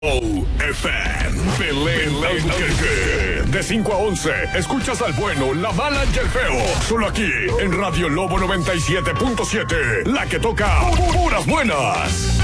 FM, Belén Albuquerque. De 5 a 11, escuchas al bueno, la mala y el feo. Solo aquí, en Radio Lobo 97.7. La que toca puras buenas.